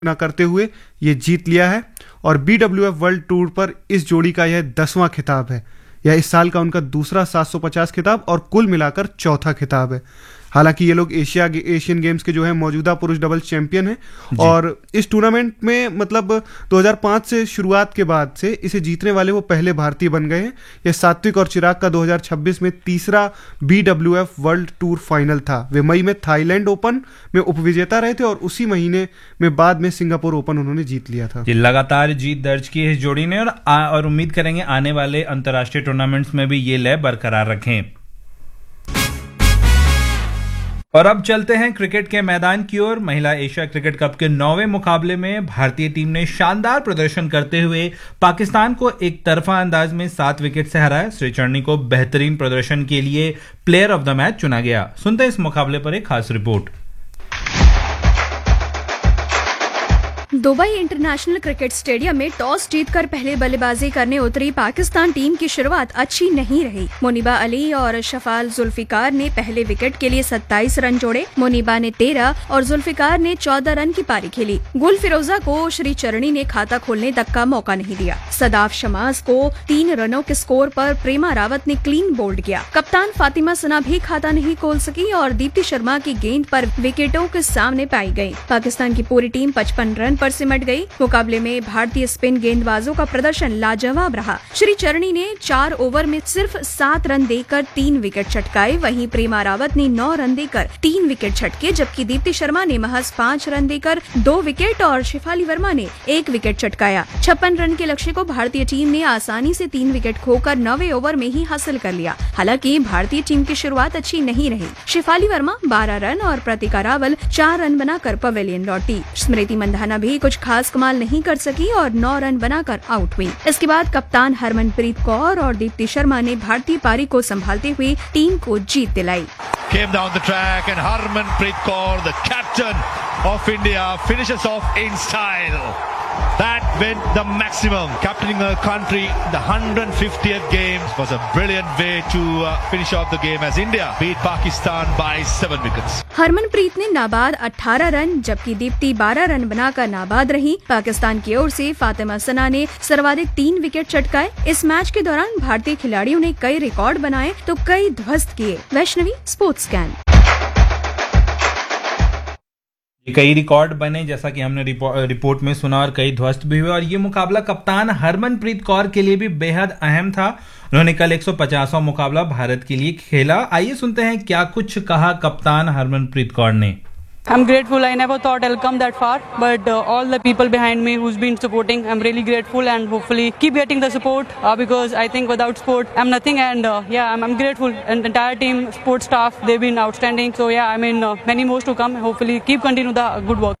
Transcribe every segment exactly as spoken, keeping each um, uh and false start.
ना करते हुए ये जीत लिया है और B W F world tour पर इस जोड़ी का यह दसवां खिताब है। यह इस साल का उनका दूसरा सात सौ पचास खिताब और कुल मिलाकर चौथा खिताब है। हालांकि ये लोग एशिया एशियन गेम्स के जो है मौजूदा पुरुष डबल्स चैंपियन हैं और इस टूर्नामेंट में मतलब दो हज़ार पाँच से शुरुआत के बाद से इसे जीतने वाले वो पहले भारतीय बन गए हैं। यह सात्विक और चिराग का दो हज़ार छब्बीस में तीसरा B W F world tour final था। वे मई में थाईलैंड ओपन में उपविजेता रहे थे और उसी महीने में बाद में सिंगापुर ओपन उन्होंने जीत लिया था। लगातार जीत दर्ज की है इस जोड़ी ने और, और उम्मीद करेंगे आने वाले अंतर्राष्ट्रीय टूर्नामेंट्स में भी ये लय बरकरार रखें। और अब चलते हैं क्रिकेट के मैदान की ओर। महिला एशिया क्रिकेट कप के नौवें मुकाबले में भारतीय टीम ने शानदार प्रदर्शन करते हुए पाकिस्तान को एक तरफा अंदाज में सात विकेट से हराया। श्री चरणी को बेहतरीन प्रदर्शन के लिए प्लेयर ऑफ द मैच चुना गया। सुनते हैं इस मुकाबले पर एक खास report. Dubai international cricket stadium में टॉस जीतकर पहले बल्लेबाजी करने उतरी पाकिस्तान टीम की शुरुआत अच्छी नहीं रही। मुनीबा अली और शफाल जुल्फिकार ने पहले विकेट के लिए सत्ताईस रन जोड़े। मुनीबा ने तेरह और जुल्फिकार ने चौदह रन की पारी खेली। गुल फिरोजा को श्री चरणी ने खाता खोलने तक का मौका नहीं दिया। सदाफ शमास को तीन रनों के स्कोर पर प्रेमा रावत ने क्लीन बोल्ड किया। कप्तान फातिमा सना भी खाता नहीं खोल सकी और दीप्ति शर्मा की गेंद पर विकेटों के सामने पाई गयी। पाकिस्तान की पूरी टीम पचपन रन पर सिमट गई। मुकाबले में भारतीय स्पिन गेंदबाजों का प्रदर्शन लाजवाब रहा। श्री चरणी ने चार ओवर में सिर्फ सात रन देकर तीन विकेट छटकाए। वहीं प्रेमा रावत ने नौ रन देकर तीन विकेट छटके, जबकि दीप्ति शर्मा ने महज पाँच रन देकर दो विकेट और शिफाली वर्मा ने एक विकेट छटकाया। छप्पन रन के लक्ष्य को भारतीय टीम ने आसानी से तीन विकेट खोकर नौवे ओवर में ही हासिल कर लिया। हालांकि भारतीय टीम की शुरुआत अच्छी नहीं रही। शिफाली वर्मा बारह रन और प्रतिका रावल चार रन बनाकर पवेलियन लौटी। स्मृति मंधाना भी कुछ खास कमाल नहीं कर सकी और नौ रन बनाकर आउट हुई। इसके बाद कप्तान हरमनप्रीत कौर और दीप्ति शर्मा ने भारतीय पारी को संभालते हुए टीम को जीत दिलाई। Came down the track and Harmanpreet Kaur, the captain of India, finishes off in style. That went the maximum. Captaining a country, the one hundred fiftieth game was a brilliant way to uh, finish off the game as India beat Pakistan by seven wickets. Harmanpreet ने नाबाद अठारह run जबकि दीप्ति बारह run बनाकर नाबाद रही। पाकिस्तान की ओर से फातिमा सना ने सर्वाधिक तीन विकेट चटकाए। इस मैच के दौरान भारतीय खिलाड़ियों ने कई रिकॉर्ड बनाए तो कई ध्वस्त किए। Vaishnavi, sports scan. कई रिकॉर्ड बने जैसा कि हमने रिपोर्ट में सुना और कई ध्वस्त भी हुए और ये मुकाबला कप्तान हरमनप्रीत कौर के लिए भी बेहद अहम था। उन्होंने कल एक सौ पचासवां मुकाबला भारत के लिए खेला। आइए सुनते हैं क्या कुछ कहा कप्तान हरमनप्रीत कौर ने। I'm grateful. I never thought I'll come that far, but uh, all the people behind me who's been supporting, I'm really grateful and hopefully keep getting the support uh, because I think without support, I'm nothing and uh, yeah, I'm, I'm grateful. And the entire team, support staff, they've been outstanding. So yeah, I mean, uh, many more to come. Hopefully keep continue the good work.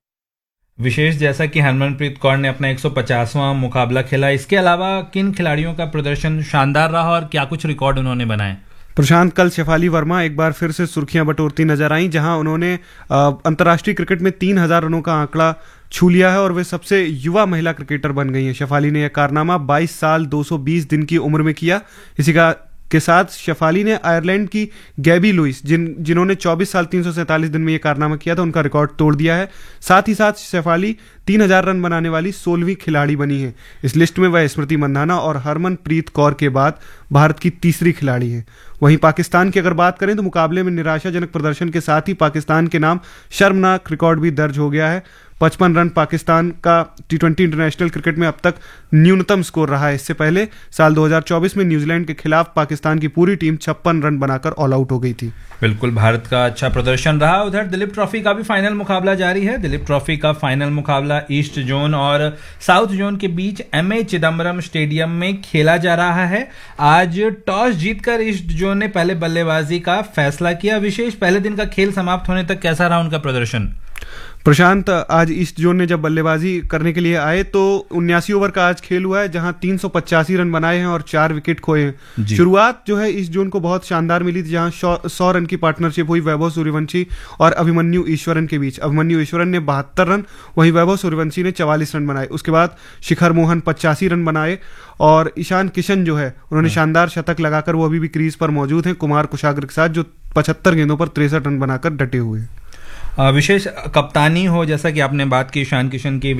विशेष जैसा कि हरमनप्रीत कौर ने अपना एक सौ पचासवां मुकाबला खेला, इसके अलावा किन खिलाड़ियों का प्रदर्शन शानदार रहा और क्या कुछ रिकॉर्ड उन्होंने बनाए? प्रशांत, कल शेफाली वर्मा एक बार फिर से सुर्खियां बटोरती नजर आई, जहां उन्होंने अंतर्राष्ट्रीय क्रिकेट में तीन हजार रनों का आंकड़ा छू लिया है और वे सबसे युवा महिला क्रिकेटर बन गई हैं। शेफाली ने यह कारनामा बाईस साल दो सौ बीस दिन की उम्र में किया। इसी का के साथ शेफाली ने आयरलैंड की गैबी लुइस, जिन जिन्होंने चौबीस साल तीन सौ सैंतालीस दिन में यह कारनामा किया था, उनका रिकॉर्ड तोड़ दिया है। साथ ही साथ शेफाली तीन हजार रन बनाने वाली सोलहवीं खिलाड़ी बनी है। इस लिस्ट में वह स्मृति मंधाना और हरमनप्रीत कौर के बाद भारत की तीसरी खिलाड़ी है। वहीं पाकिस्तान की अगर बात करें तो मुकाबले में निराशाजनक प्रदर्शन के साथ ही पाकिस्तान के नाम शर्मनाक रिकॉर्ड भी दर्ज हो गया है। पचपन रन पाकिस्तान का टी ट्वेंटी इंटरनेशनल क्रिकेट में अब तक न्यूनतम स्कोर रहा है। इससे पहले साल दो हज़ार चौबीस में न्यूजीलैंड के खिलाफ पाकिस्तान की पूरी टीम छप्पन रन बनाकर ऑल आउट हो गई थी। बिल्कुल, भारत का अच्छा प्रदर्शन रहा। उधर दिलीप ट्रॉफी का भी फाइनल मुकाबला जारी है। दिलीप ट्रॉफी का फाइनल मुकाबला ईस्ट जोन और साउथ जोन के बीच एम ए चिदम्बरम स्टेडियम में खेला जा रहा है। आज टॉस जीतकर ईस्ट जोन ने पहले बल्लेबाजी का फैसला किया। विशेष पहले दिन का खेल समाप्त होने तक कैसा रहा उनका प्रदर्शन? प्रशांत, आज ईस्ट जोन ने जब बल्लेबाजी करने के लिए आए तो उन्यासी ओवर का आज खेल हुआ है, जहां तीन सौ पचासी रन बनाए हैं और चार विकेट खोए हैं। शुरुआत जो है ईस्ट जोन को बहुत शानदार मिली थी, जहां सौ रन की पार्टनरशिप हुई वैभव सूर्यवंशी और अभिमन्यु ईश्वरन के बीच। अभिमन्यु ईश्वरन ने बहत्तर रन, वहीं वैभव सूर्यवंशी ने चवालीस रन बनाए। उसके बाद शिखर मोहन पचासी रन बनाए और ईशान किशन जो है उन्होंने शानदार शतक लगाकर वो अभी भी क्रीज पर मौजूद हैं कुमार कुशाग्र के साथ, जो पचहत्तर गेंदों पर तिरसठ रन बनाकर डटे हुए हैं। विशेष कप्तानी हो, जैसा कि आपने बात की ईशान किशन की,